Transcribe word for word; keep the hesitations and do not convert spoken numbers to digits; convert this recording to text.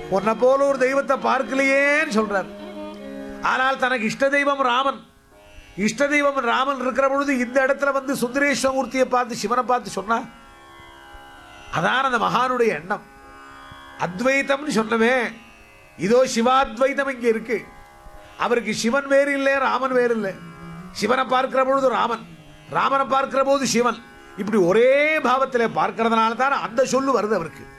உன்னை போல ஒரு தெய்வத்தை பார்க்கலையேன்னு சொல்றார். ஆனால் தனக்கு இஷ்ட தெய்வம் ராமன், இஷ்ட தெய்வம் ராமன் இருக்கிற பொழுது இந்த இடத்துல வந்து சுந்தரேஸ்வரமூர்த்தியை பார்த்து சிவனை பார்த்து சொன்னா அதான் அந்த மகானுடைய எண்ணம். அத்வைத்தம்னு சொன்னவே இதோ சிவாத்வைத்தம் இங்க இருக்கு. அவருக்கு சிவன் வேறு இல்லை, ராமன் வேறு இல்லை. சிவனை பார்க்கிற பொழுது ராமன், ராமனை பார்க்கிற போது சிவன், இப்படி ஒரே பாவத்தில் பார்க்கிறதுனால தான் அந்த சொல்லு வருது அவருக்கு.